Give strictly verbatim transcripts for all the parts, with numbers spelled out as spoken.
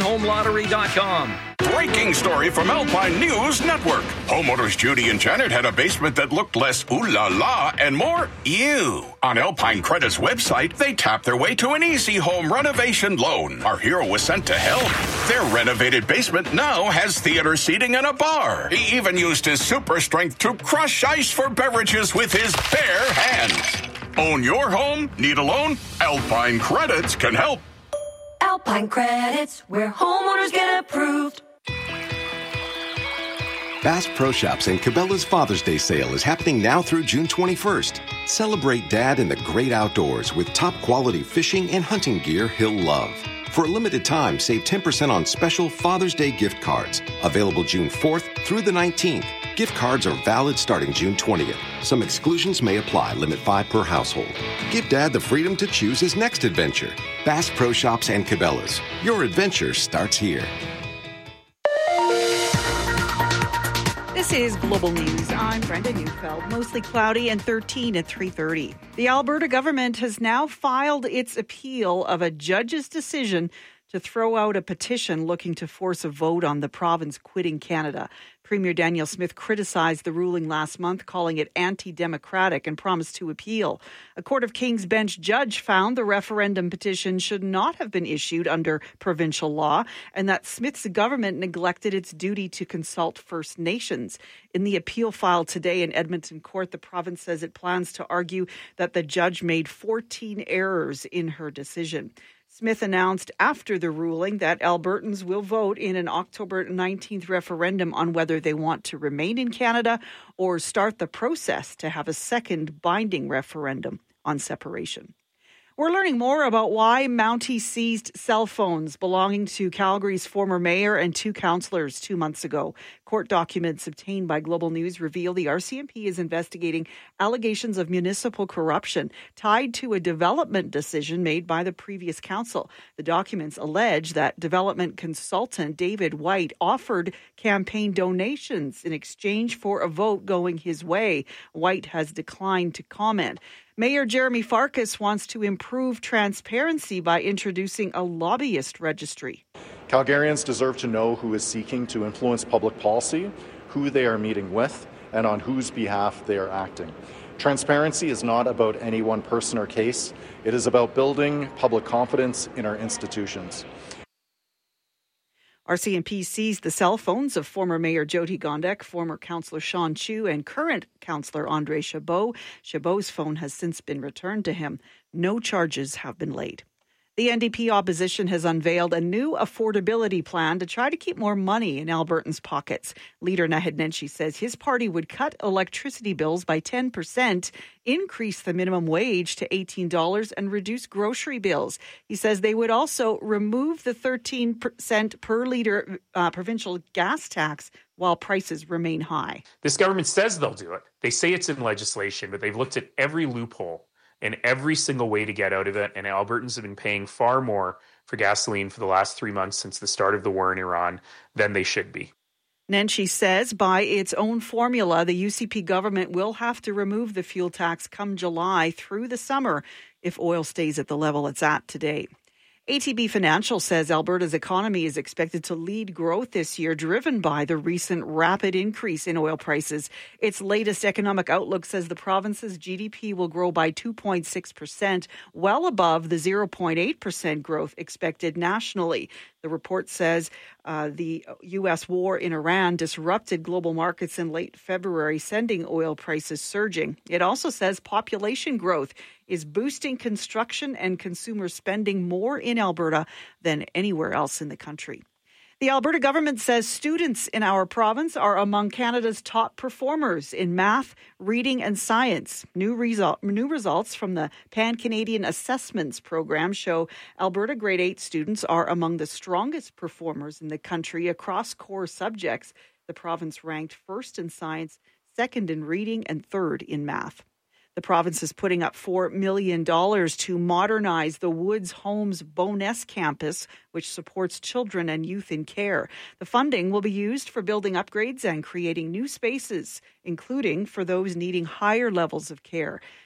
home lottery dot com. Breaking story from Alpine News Network. Homeowners Judy and Janet had a basement that looked less ooh la la and more ew. On Alpine Credit's website, they tapped their way to an easy home renovation loan. Our hero was sent to help. Their renovated basement now has theater seating and a bar. He even used his super strength to crush ice for beverages with his bare hands. Own your home? Need a loan? Alpine Credits can help. Alpine Credits, where homeowners get approved. Bass Pro Shops and Cabela's Father's Day sale is happening now through June twenty-first. Celebrate Dad in the great outdoors with top-quality fishing and hunting gear he'll love. For a limited time, save ten percent on special Father's Day gift cards. Available June fourth through the nineteenth. Gift cards are valid starting June twentieth. Some exclusions may apply. Limit five per household. Give Dad the freedom to choose his next adventure. Bass Pro Shops and Cabela's. Your adventure starts here. This is Global News. I'm Brenda Neufeld. Mostly cloudy and thirteen at three thirty. The Alberta government has now filed its appeal of a judge's decision to throw out a petition looking to force a vote on the province quitting Canada. Premier Danielle Smith criticized the ruling last month, calling it anti-democratic, and promised to appeal. A Court of King's Bench judge found the referendum petition should not have been issued under provincial law and that Smith's government neglected its duty to consult First Nations. In the appeal filed today in Edmonton Court, the province says it plans to argue that the judge made fourteen errors in her decision. Smith announced after the ruling that Albertans will vote in an October nineteenth referendum on whether they want to remain in Canada or start the process to have a second binding referendum on separation. We're learning more about why Mountie seized cell phones belonging to Calgary's former mayor and two councillors two months ago. Court documents obtained by Global News reveal the R C M P is investigating allegations of municipal corruption tied to a development decision made by the previous council. The documents allege that development consultant David White offered campaign donations in exchange for a vote going his way. White has declined to comment. Mayor Jeremy Farkas wants to improve transparency by introducing a lobbyist registry. Calgarians deserve to know who is seeking to influence public policy, who they are meeting with, and on whose behalf they are acting. Transparency is not about any one person or case. It is about building public confidence in our institutions. R C M P seized the cell phones of former Mayor Jyoti Gondek, former Councillor Sean Chu, and current Councillor Andre Chabot. Chabot's phone has since been returned to him. No charges have been laid. The N D P opposition has unveiled a new affordability plan to try to keep more money in Albertans' pockets. Leader Naheed Nenshi says his party would cut electricity bills by ten percent, increase the minimum wage to eighteen dollars, and reduce grocery bills. He says they would also remove the thirteen percent per litre uh, provincial gas tax while prices remain high. This government says they'll do it. They say it's in legislation, but they've looked at every loophole and every single way to get out of it. And Albertans have been paying far more for gasoline for the last three months since the start of the war in Iran than they should be. Nenshi says by its own formula, the U C P government will have to remove the fuel tax come July through the summer if oil stays at the level it's at today. A T B Financial says Alberta's economy is expected to lead growth this year, driven by the recent rapid increase in oil prices. Its latest economic outlook says the province's G D P will grow by two point six percent, well above the zero point eight percent growth expected nationally. The report says uh, the U S war in Iran disrupted global markets in late February, sending oil prices surging. It also says population growth is boosting construction and consumer spending more in Alberta than anywhere else in the country. The Alberta government says students in our province are among Canada's top performers in math, reading and science. New, result, new results from the Pan-Canadian Assessments program show Alberta grade eight students are among the strongest performers in the country across core subjects. The province ranked first in science, second in reading, and third in math. The province is putting up four million dollars to modernize the Woods Homes Bowness campus, which supports children and youth in care. The funding will be used for building upgrades and creating new spaces, including for those needing higher levels of care.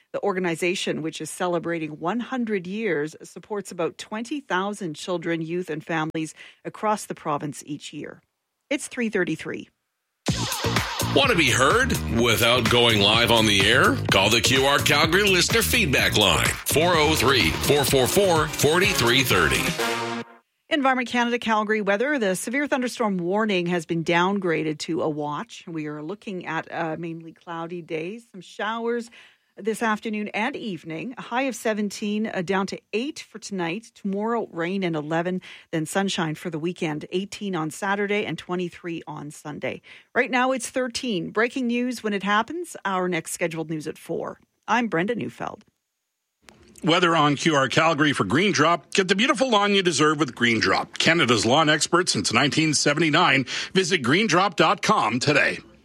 The organization, which is celebrating one hundred years, supports about twenty thousand children, youth, and families across the province each year. It's three thirty-three. Want to be heard without going live on the air? Call the Q R Calgary listener feedback line, four oh three, four four four, four three three oh. Environment Canada Calgary weather. The severe thunderstorm warning has been downgraded to a watch. We are looking at uh, mainly cloudy days, some showers this afternoon and evening. A high of seventeen, uh, down to eight for tonight. Tomorrow, rain and eleven, then sunshine for the weekend. eighteen on Saturday and twenty-three on Sunday. Right now, it's thirteen. Breaking news when it happens. Our next scheduled news at four. I'm Brenda Neufeld. Weather on Q R Calgary for Green Drop. Get the beautiful lawn you deserve with Green Drop. Canada's lawn expert since nineteen seventy-nine. Visit green drop dot com today.